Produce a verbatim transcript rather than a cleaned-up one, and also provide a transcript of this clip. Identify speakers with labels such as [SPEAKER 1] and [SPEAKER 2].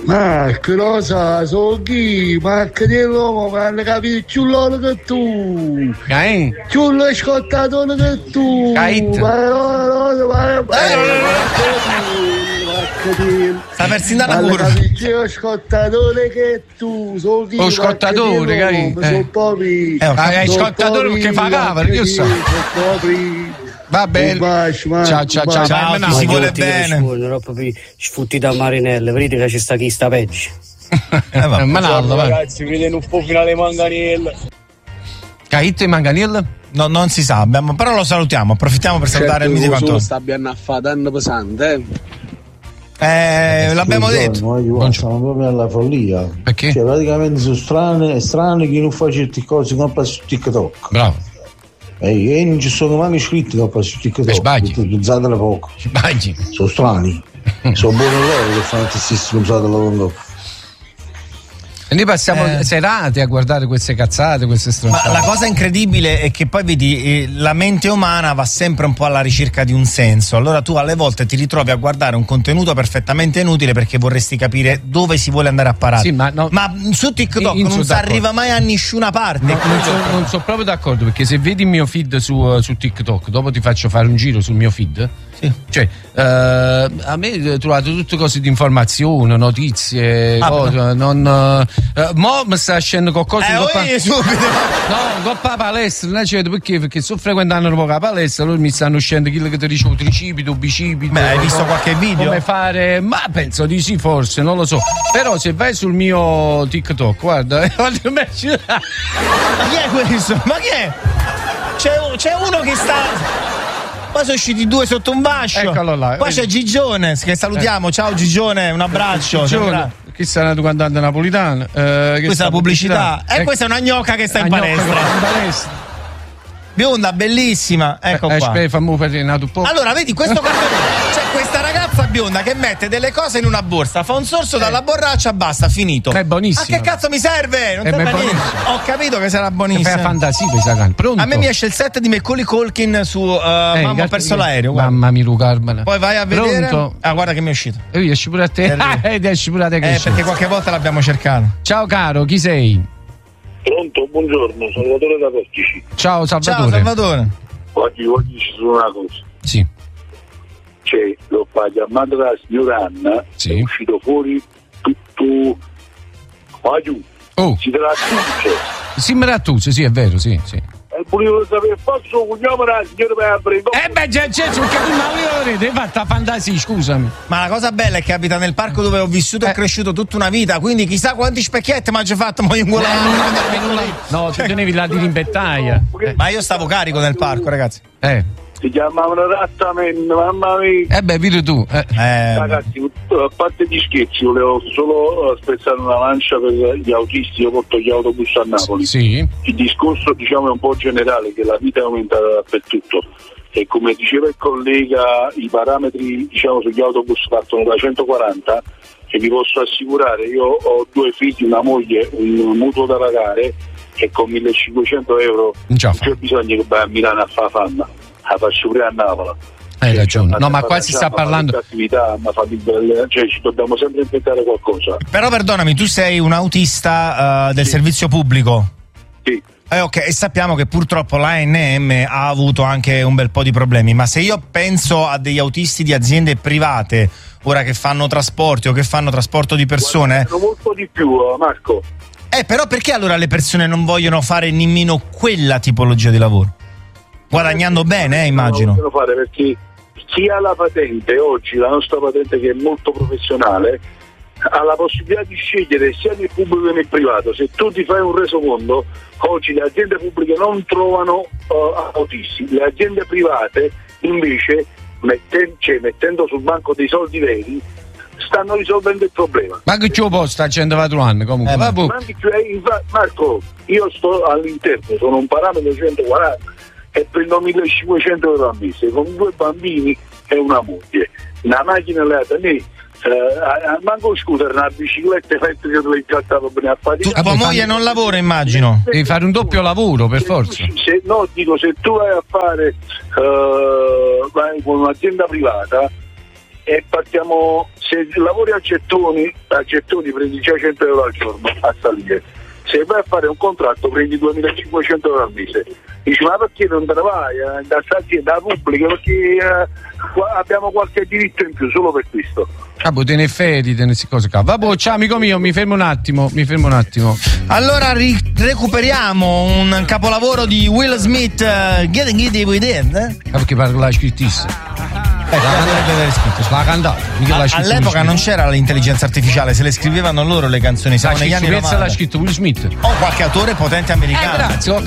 [SPEAKER 1] Marco, lo sa, so chi? Marco dell'uomo, ma hanno capito più loro che tu.
[SPEAKER 2] Cain.
[SPEAKER 1] Più lo scottatore che tu.
[SPEAKER 2] Cain.
[SPEAKER 1] Ma no, no, ma
[SPEAKER 3] sta per sindare la curva.
[SPEAKER 1] Lo scottatore che tu. So chi?
[SPEAKER 2] Lo scottatore, Cain.
[SPEAKER 1] Sono poveri.
[SPEAKER 2] Hai scottatore perché fa cavolo, io so. Va bene.
[SPEAKER 1] Bacio,
[SPEAKER 3] Ciao,
[SPEAKER 1] ciao,
[SPEAKER 3] ciao, ciao,
[SPEAKER 4] Ma
[SPEAKER 3] si vuole
[SPEAKER 4] tutti
[SPEAKER 3] bene.
[SPEAKER 4] rispondono proprio sfutti da Marinelle, vedete che ci sta chi sta peggio.
[SPEAKER 3] Eh, va.
[SPEAKER 2] Manallo, va.
[SPEAKER 5] Ragazzi, vedete un po' finale Manganiello.
[SPEAKER 2] Caito e Manganiello?
[SPEAKER 3] No, non si sa, abbiamo, però lo salutiamo, approfittiamo per salutare il mitico Antonio.
[SPEAKER 5] Sta ben affata, anno pesante, eh.
[SPEAKER 3] Eh, l'abbiamo detto.
[SPEAKER 1] Non siamo proprio alla follia.
[SPEAKER 2] Perché?
[SPEAKER 1] Cioè, praticamente sono strane, strane che non fa certe cose come su TikTok.
[SPEAKER 2] Bravo.
[SPEAKER 1] E io non ci sono mai iscritti dopo su TikTok.
[SPEAKER 2] E sbagli.
[SPEAKER 1] Usatela poco.
[SPEAKER 2] Sbagli.
[SPEAKER 1] Sono strani. Sono buoni loro che fanno tantissimo usatela dopo.
[SPEAKER 2] E noi passiamo
[SPEAKER 3] Eh.
[SPEAKER 2] serate a guardare queste cazzate, queste
[SPEAKER 3] Ma
[SPEAKER 2] stronzate.
[SPEAKER 3] la cosa incredibile è che poi vedi, eh, la mente umana va sempre un po' alla ricerca di un senso. Allora tu alle volte ti ritrovi a guardare un contenuto perfettamente inutile perché vorresti capire dove si vuole andare a parare.
[SPEAKER 2] Sì, ma no-
[SPEAKER 3] ma su TikTok
[SPEAKER 2] Io
[SPEAKER 3] non
[SPEAKER 2] sono
[SPEAKER 3] si
[SPEAKER 2] d'accordo.
[SPEAKER 3] arriva mai a nessuna parte.
[SPEAKER 2] No, non, so, non so proprio d'accordo, perché se vedi il mio feed su, su TikTok, dopo ti faccio fare un giro sul mio feed.
[SPEAKER 3] Sì.
[SPEAKER 2] Cioè, eh, a me trovate tutte cose di informazione, notizie,
[SPEAKER 3] Ah,
[SPEAKER 2] cose, non. Eh, mo mi sta scendendo qualcosa
[SPEAKER 3] Eh,
[SPEAKER 2] in coppa-
[SPEAKER 3] oi, subito.
[SPEAKER 2] No, coppa la palestra, non c'è perché? Perché sto frequentando un po' la palestra, loro mi stanno uscendo quello che ti dicevo, tricipito, bicipito.
[SPEAKER 3] Beh, hai visto
[SPEAKER 2] come-
[SPEAKER 3] qualche video?
[SPEAKER 2] Come fare? Ma penso di sì, forse, non lo so. Però se vai sul mio TikTok, guarda, voglio mettere.
[SPEAKER 3] Ma chi è questo? Ma chi è? C'è, c'è uno che sta. Poi sono usciti due sotto un bascio.
[SPEAKER 2] Eccolo là.
[SPEAKER 3] Poi c'è Gigione, che salutiamo. Ciao Gigione, un abbraccio.
[SPEAKER 2] Giorno, chi sta una cantante napolitana? Eh, che
[SPEAKER 3] Questa è
[SPEAKER 2] sta
[SPEAKER 3] la pubblicità. E
[SPEAKER 2] Eh,
[SPEAKER 3] questa è una gnocca che sta in
[SPEAKER 2] la gnocca
[SPEAKER 3] palestra.
[SPEAKER 2] che sta in palestra.
[SPEAKER 3] Bionda, bellissima. Ecco
[SPEAKER 2] Eh,
[SPEAKER 3] qua.
[SPEAKER 2] aspetta, fammi vedere nato un po'.
[SPEAKER 3] Allora, vedi questo contenuto. C'è questa ragazza bionda che mette delle cose in una borsa, fa un sorso dalla borraccia, basta, finito.
[SPEAKER 2] È buonissima.
[SPEAKER 3] Ma che cazzo mi serve? Non
[SPEAKER 2] Eh,
[SPEAKER 3] serve
[SPEAKER 2] ma è
[SPEAKER 3] a niente.
[SPEAKER 2] buonissima.
[SPEAKER 3] Ho capito che sarà
[SPEAKER 2] Che
[SPEAKER 3] buonissima.
[SPEAKER 2] fai a fantasia questa canna. Pronto?
[SPEAKER 3] A me mi esce il set di Macaulay Culkin su uh,
[SPEAKER 2] Eh,
[SPEAKER 3] Mamma ho
[SPEAKER 2] cazzo
[SPEAKER 3] perso
[SPEAKER 2] che-
[SPEAKER 3] l'aereo. guarda.
[SPEAKER 2] Mamma mia, Carmela.
[SPEAKER 3] Poi vai a vedere.
[SPEAKER 2] Pronto?
[SPEAKER 3] Ah, guarda che mi è uscito.
[SPEAKER 2] E io esci pure a te.
[SPEAKER 3] Terribile.
[SPEAKER 2] Ed esci pure a te che
[SPEAKER 3] Eh,
[SPEAKER 2] esci.
[SPEAKER 3] perché qualche volta l'abbiamo cercato.
[SPEAKER 2] Ciao caro, chi sei?
[SPEAKER 5] Pronto, buongiorno, Salvatore da Portici.
[SPEAKER 2] Ciao Salvatore.
[SPEAKER 3] Ciao Salvatore.
[SPEAKER 5] Oggi voglio dire solo una cosa.
[SPEAKER 2] Sì.
[SPEAKER 5] C'è, l'ho chiamata la signora Anna,
[SPEAKER 2] Sì.
[SPEAKER 5] è uscito fuori tutto. Aiuto,
[SPEAKER 2] Oh,
[SPEAKER 5] si traduce.
[SPEAKER 2] sì, Meratuzzi, sì, è vero, sì, sì.
[SPEAKER 5] E volevo sapere, posso cognome la signora per aprire?
[SPEAKER 2] Eh beh, c'è, c'è, c'è, perché tu ma io hai fatto la fantasia, scusami.
[SPEAKER 3] Ma la cosa bella è che abita nel parco dove ho vissuto e
[SPEAKER 2] Eh.
[SPEAKER 3] cresciuto tutta una vita, quindi chissà quanti specchietti mi ha già fatto mo in quella.
[SPEAKER 2] No, tu tenevi la di rimbettaia. Eh.
[SPEAKER 3] Ma io stavo carico nel parco, ragazzi.
[SPEAKER 2] Eh,
[SPEAKER 5] Si chiamavano Rattamento, mamma mia.
[SPEAKER 2] eh beh, vedi tu. Eh.
[SPEAKER 3] Eh,
[SPEAKER 5] Ragazzi, a parte gli scherzi, volevo solo eh, spezzare una lancia per gli autisti. Io porto gli autobus a Napoli.
[SPEAKER 2] Sì.
[SPEAKER 5] Il discorso, diciamo, è un po' generale, che la vita è aumentata dappertutto e come diceva il collega, i parametri, diciamo, sugli autobus partono da centoquaranta e vi posso assicurare, io ho due figli, una moglie, un mutuo da pagare e con millecinquecento euro
[SPEAKER 2] Non ce la
[SPEAKER 5] non
[SPEAKER 2] fa.
[SPEAKER 5] c'è bisogno che vai a Milano a fare fanna, la faccio pure a Napoli.
[SPEAKER 2] Hai ragione.
[SPEAKER 5] Cioè,
[SPEAKER 2] No, ma
[SPEAKER 5] una
[SPEAKER 2] qua si sta
[SPEAKER 5] una
[SPEAKER 2] parlando.
[SPEAKER 5] attività, una fatica, cioè ci dobbiamo sempre inventare qualcosa.
[SPEAKER 3] però perdonami, tu sei un autista eh, del servizio pubblico.
[SPEAKER 5] Sì.
[SPEAKER 3] Eh, ok, e sappiamo che purtroppo l'A N M ha avuto anche un bel po' di problemi, ma se io penso a degli autisti di aziende private, ora che fanno trasporti o che fanno trasporto di persone,
[SPEAKER 5] Guarda, molto di più, eh, Marco.
[SPEAKER 3] eh, però perché allora le persone non vogliono fare nemmeno quella tipologia di lavoro? Guadagnando bene, eh, immagino.
[SPEAKER 5] Non lo vogliono fare perché chi ha la patente oggi, la nostra patente che è molto professionale, ha la possibilità di scegliere sia nel pubblico che nel privato. Se tu ti fai un resoconto, oggi le aziende pubbliche non trovano uh, autisti, le aziende private invece metten- cioè, mettendo sul banco dei soldi veri stanno risolvendo il problema.
[SPEAKER 2] Ma che ci può sta facendo quattro anni comunque?
[SPEAKER 3] Eh,
[SPEAKER 2] Va bu-
[SPEAKER 5] Ma anche, cioè, infa- Marco, io sto all'interno, sono un parametro centoquaranta e prendo millecinquecento euro al mese con due bambini e una moglie. Una macchina elettrica, né, eh, manco scooter, una bicicletta elettrica dove incattato bene a
[SPEAKER 3] Tu,
[SPEAKER 5] fatica.
[SPEAKER 3] tua moglie non lavora, immagino.
[SPEAKER 2] Devi fare un doppio lavoro per forza.
[SPEAKER 5] Se, no, dico, se tu vai a fare eh, vai con un'azienda privata e partiamo se lavori a gettoni, a gettoni prendi seicento euro al giorno a salire. Se vai a fare un contratto prendi duemilacinquecento euro al mese. Dici, ma perché non te ne vai eh, da azienda pubblica? Perché eh, abbiamo qualche diritto in più solo per questo.
[SPEAKER 2] Ah, boh, te ne fedi, te ne si cose qua. Vabbè, ciao amico mio, mi fermo un attimo, mi fermo un attimo.
[SPEAKER 3] Allora ri- recuperiamo un capolavoro di Will Smith, uh, Getting It With It. Eh?
[SPEAKER 2] Ah, perché parla la scrittista.
[SPEAKER 3] Eh, dovrebbe aver scritto.
[SPEAKER 2] La cantata.
[SPEAKER 3] A- all'epoca non c'era l'intelligenza artificiale, se le scrivevano loro le canzoni, siamo negli anni novanta.
[SPEAKER 2] L'ha scritto Will Smith.
[SPEAKER 3] O qualche autore potente americano.
[SPEAKER 2] Eh, grazie, ho